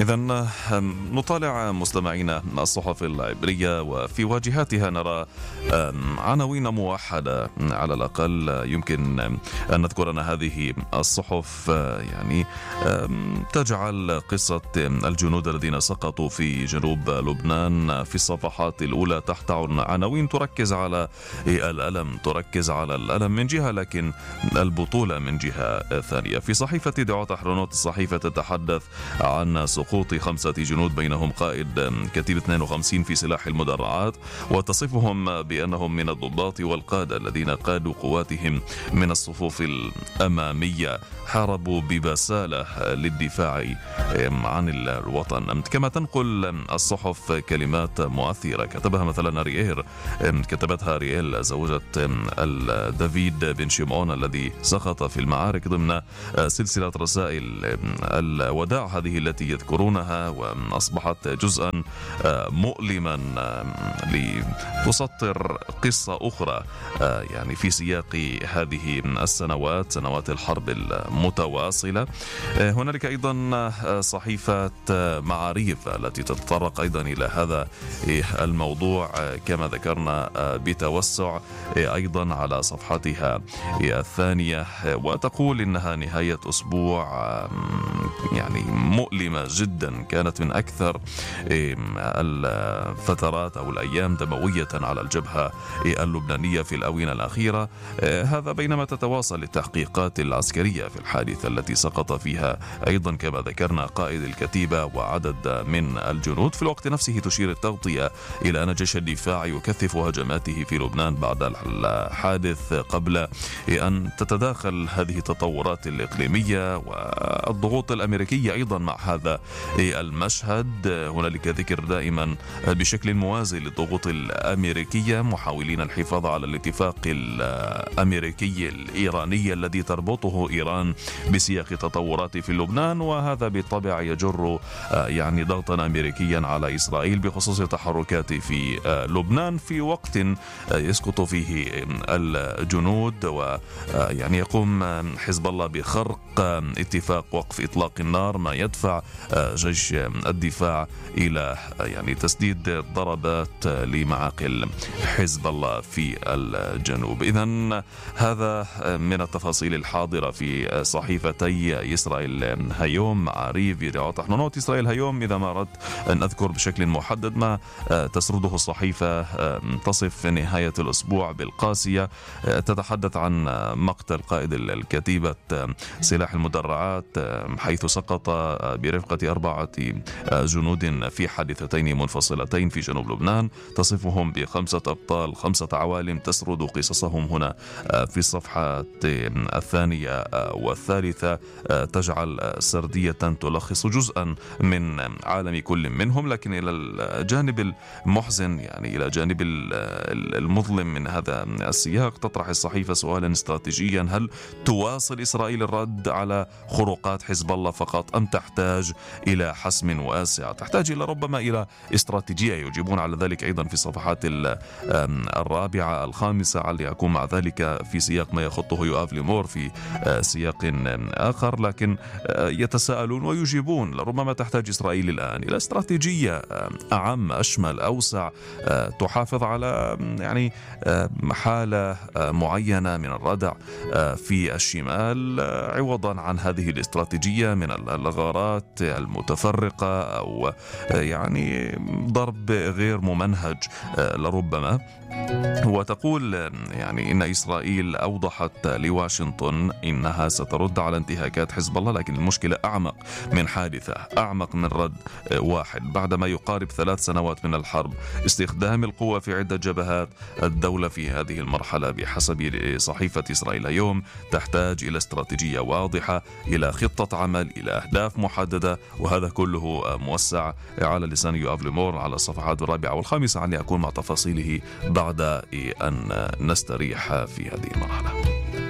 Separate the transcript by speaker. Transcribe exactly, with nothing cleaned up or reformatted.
Speaker 1: إذن نطالع مستمعينا الصحف العبرية، وفي واجهاتها نرى عناوين موحدة على الأقل. يمكن أن نذكر أن هذه الصحف يعني تجعل قصة الجنود الذين سقطوا في جنوب لبنان في الصفحات الأولى تحت عناوين تركز على الألم تركز على الألم من جهة، لكن البطولة من جهة ثانية. في صحيفة دعوة حرونوت الصحيفة تتحدث عن سقوط خمسة جنود بينهم قائد كتيبة اثنين وخمسين في سلاح المدرعات، وتصفهم بأنهم من الضباط والقادة الذين قادوا قواتهم من الصفوف الأمامية، حاربوا ببسالة للدفاع عن الوطن. كما تنقل الصحف كلمات مؤثرة كتبها مثلا ريير كتبتها رييل زوجة دافيد بن شمعون الذي سقط في المعارك ضمن سلسلة رسائل الوداع هذه التي يذكرونها، وأصبحت جزءا مؤلما لتسطر قصة أخرى يعني في سياق هذه السنوات سنوات الحرب المتواصلة. هنالك أيضا صحيفة معاريف التي تتطرق أيضا إلى هذا الموضوع كما ذكرنا بتوسع أيضا على صفحتها الثانية، وتقول إنها نهاية أسبوع يعني مؤلمة جدا، كانت من أكثر الفترات أو الأيام دموية على الجبهة اللبنانية في الآونة الأخيرة. هذا بينما تتواصل التحقيقات العسكرية في الحادثة التي سقط فيها أيضا كما ذكرنا قائد الكتيبة وعدد من الجنود. في الوقت نفسه تشير التغطية إلى أن جيش الدفاع يكثف هجماته في لبنان بعد الحادث قبل أن تتداخل هذه التطورات الإقليمية والضغوط الأمريكية أيضا مع هذا المشهد. هنالك ذكر دائما بشكل موازي للضغوط الأمريكية، محاولين الحفاظ على الاتفاق الأمريكي الإيراني الذي تربطه إيران بسياق تطورات في لبنان، وهذا بالطبع يجر يعني ضغطا أمريكيا على إسرائيل بخصوص تحركات في لبنان في وقت يسقط فيه الجنود، ويعني يقوم حزب الله بخرق اتفاق وقف إطلاق النار، ما يدفع جيش الدفاع إلى يعني تسديد ضربات لمعاقل حزب الله في الجنوب. إذن هذا من التفاصيل الحاضرة في صحيفتي إسرائيل هيوم معاريف دعوة حرونوت. إسرائيل هيوم إذا ما أردت أن أذكر بشكل محدد ما تسرده الصحيفة تصف نهاية الأسبوع بالقاسية، تتحدث عن مقتل قائد الكتيبة سلاح المدرعات حيث سقط برفقة أربعة جنود في حادثتين منفصلتين في جنوب لبنان، تصفهم بخمسة أبطال خمسة عوالم، تسرد قصصهم هنا في الصفحة الثانية والثالثة، تجعل سردية تلخص جزءا من عالم كل منهم. لكن إلى الجانب المحزن يعني إلى جانب المظلم من هذا السياق تطرح الصحيفة سؤالا استراتيجيا: هل تواصل إسرائيل الرد على خروقات حزب الله فقط أم تحتاج إلى حسم واسع، تحتاج إلى ربما إلى استراتيجية؟ يجيبون على ذلك أيضا في الصفحات الرابعة الخامسة، علي أكون مع ذلك في سياق ما يخطه يؤاف ليمور في سياق آخر، لكن يتساءلون ويجيبون لربما تحتاج إسرائيل الآن إلى استراتيجية أعم أشمل أوسع تحافظ على يعني حالة معينة من الردع في الشمال عوضا عن هذه الاستراتيجية من الغارات المتفرقة أو يعني ضرب غير ممنهج لربما. وتقول يعني إن إسرائيل أوضحت لواشنطن إنها سترد على انتهاكات حزب الله، لكن المشكلة أعمق من حادثة، أعمق من رد واحد. بعد ما يقارب ثلاث سنوات من الحرب، استخدام القوة في عدة جبهات، الدولة في هذه المرحلة بحسب صحيفة إسرائيل اليوم تحتاج إلى استراتيجية واضحة، إلى خطة عمل، إلى أهداف محددة، وهذا كله موسع على لسان يؤاف ليمور على الصفحات الرابعة والخامسة. علي أكون مع تفاصيله بعد أن نستريح في هذه المرحلة.